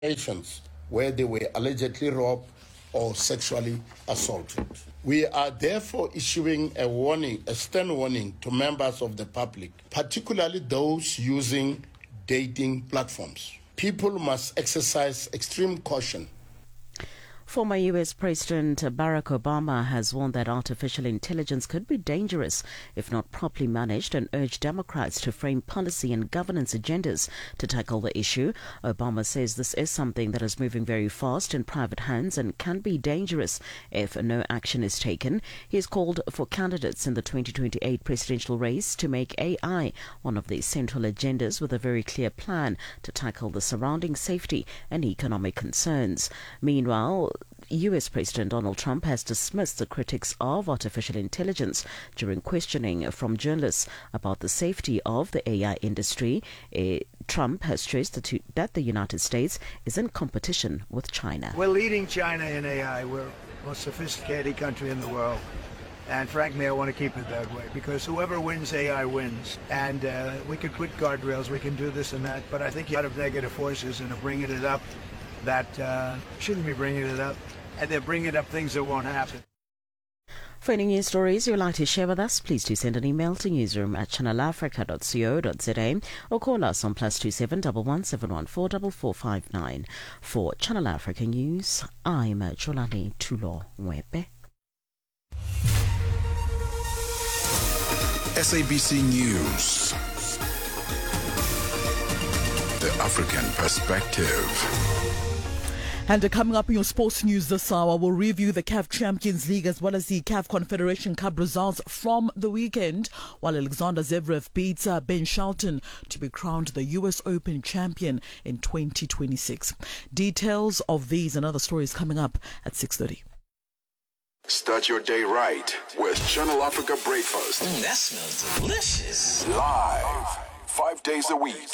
situations where they were allegedly robbed or sexually assaulted. We are therefore issuing a warning, a stern warning to members of the public, particularly those using dating platforms. People must exercise extreme caution. Former U.S. President Barack Obama has warned that artificial intelligence could be dangerous if not properly managed and urged Democrats to frame policy and governance agendas to tackle the issue. Obama says this is something that is moving very fast in private hands and can be dangerous if no action is taken. He has called for candidates in the 2028 presidential race to make AI one of their central agendas with a very clear plan to tackle the surrounding safety and economic concerns. Meanwhile, U.S. President Donald Trump has dismissed the critics of artificial intelligence during questioning from journalists about the safety of the AI industry. Trump has stressed that the United States is in competition with China. We're leading China in AI. We're the most sophisticated country in the world. And frankly, I want to keep it that way because whoever wins AI wins. And we could put guardrails, we can do this and that, but I think a lot of negative forces and are bringing it up that shouldn't be bringing it up. And they're bringing up things that won't happen. For any news stories you'd like to share with us, please do send an email to newsroom@channelafrica.co.za or call us on +27 11 714 4459. For Channel Africa News, I'm Jolani Tulo Wepe. SABC News. The African Perspective. And coming up in your sports news this hour, we'll review the CAF Champions League as well as the CAF Confederation Cup results from the weekend, while Alexander Zverev beats Ben Shelton to be crowned the US Open champion in 2026. Details of these and other stories coming up at 6:30. Start your day right with Channel Africa Breakfast. That smells delicious. Live, 5 days a week.